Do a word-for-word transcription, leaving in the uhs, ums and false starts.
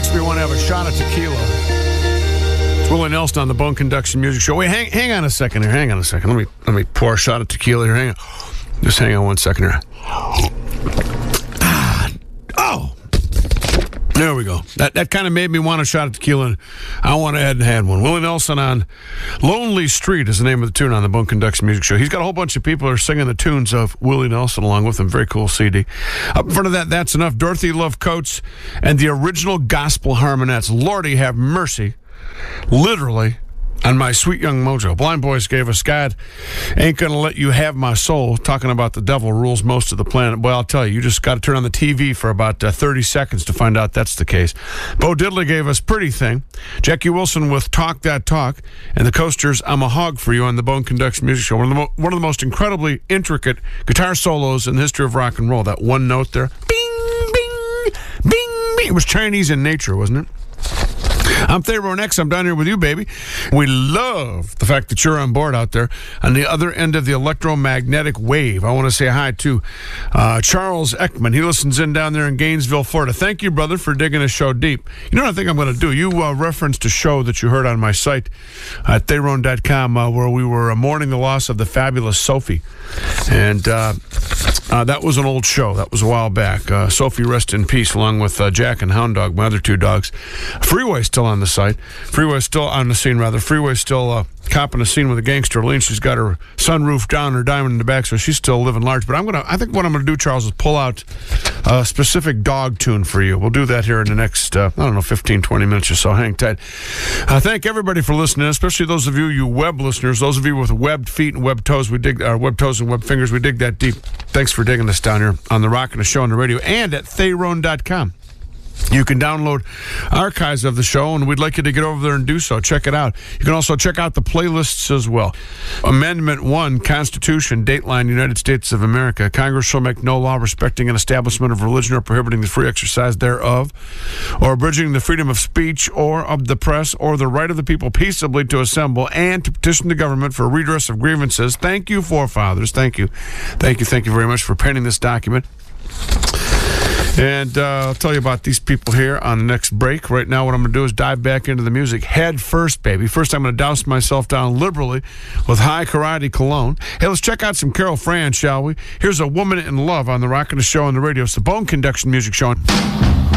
makes me want to have a shot of tequila. It's Willie Nelson on the Bone Conduction Music Show. Wait, hang, hang on a second here. Hang on a second. Let me let me pour a shot of tequila here. Hang on. Just hang on one second here. Ah, oh, there we go. That that kind of made me want a shot of tequila. And I went ahead and had one. Willie Nelson on Lonely Street is the name of the tune on the Bone Conduction Music Show. He's got a whole bunch of people who are singing the tunes of Willie Nelson along with him. Very cool C D. Up in front of that, That's Enough. Dorothy Love Coates and the original Gospel Harmonettes. Lordy have mercy. Literally. On My Sweet Young Mojo. Blind Boys gave us God Ain't Gonna Let You Have My Soul, talking about the devil rules most of the planet. Well, I'll tell you, you just got to turn on the T V for about uh, thirty seconds to find out that's the case. Bo Diddley gave us Pretty Thing. Jackie Wilson with Talk That Talk. And the Coasters, I'm a Hog for You on the Bone Conduction Music Show. One of the, mo- one of the most incredibly intricate guitar solos in the history of rock and roll. That one note there. Bing, bing, bing, bing. It was Chinese in nature, wasn't it? I'm Theron X. I'm down here with you, baby. We love the fact that you're on board out there on the other end of the electromagnetic wave. I want to say hi to uh, Charles Ekman. He listens in down there in Gainesville, Florida. Thank you, brother, for digging a show deep. You know what I think I'm going to do? You uh, referenced a show that you heard on my site at theron dot com uh, where we were uh, mourning the loss of the fabulous Sophie. And uh, uh, that was an old show. That was a while back. Uh, Sophie, rest in peace, along with uh, Jack and Hound Dog, my other two dogs. Freeway's still on the site. Freeway's still on the scene, rather. Freeway's still uh, copping a scene with a gangster. Lean, she's got her sunroof down, her diamond in the back, so she's still living large. But I'm gonna, I think what I'm going to do, Charles, is pull out a specific dog tune for you. We'll do that here in the next, uh, I don't know, fifteen, twenty minutes or so. Hang tight. Uh, thank everybody for listening, especially those of you, you web listeners, those of you with webbed feet and webbed toes. We dig, uh, webbed toes and webbed fingers. We dig that deep. Thanks for digging us down here on the Rock and the Show on the radio and at theron dot com. You can download archives of the show, and we'd like you to get over there and do so. Check it out. You can also check out the playlists as well. Amendment one, Constitution, Dateline, United States of America. Congress shall make no law respecting an establishment of religion or prohibiting the free exercise thereof, or abridging the freedom of speech or of the press, or the right of the people peaceably to assemble and to petition the government for redress of grievances. Thank you, forefathers. Thank you. Thank you. Thank you very much for penning this document. And uh, I'll tell you about these people here on the next break. Right now, what I'm going to do is dive back into the music head first, baby. First, I'm going to douse myself down liberally with high karate cologne. Hey, let's check out some Carol Fran, shall we? Here's A Woman in Love on the Rock and the Show on the radio. It's the Bone Conduction Music Show.